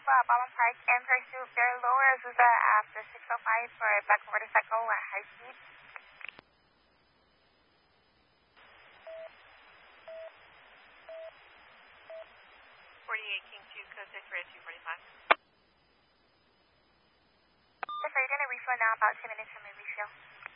Ballon Park and pursue their lower Azusa after 605 for a black motorcycle at high speed. 48 King 2, code 6 for 245. Yes, sir, you're going to refuel now, about 2 minutes from your refuel.